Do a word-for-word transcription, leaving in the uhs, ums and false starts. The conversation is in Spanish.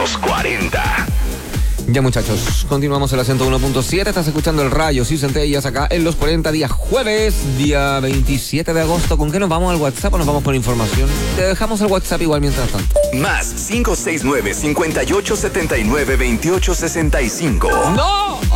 Los cuarenta. Ya, muchachos, continuamos en la ciento uno punto siete. Estás escuchando el Rayos y Centellas acá en Los cuarenta, día jueves, día veintisiete de agosto. ¿Con qué nos vamos al WhatsApp o nos vamos con información? Te dejamos el WhatsApp igual mientras tanto. Más cinco seis nueve, cinco ocho, siete nueve, dos ocho seis cinco. ¡No!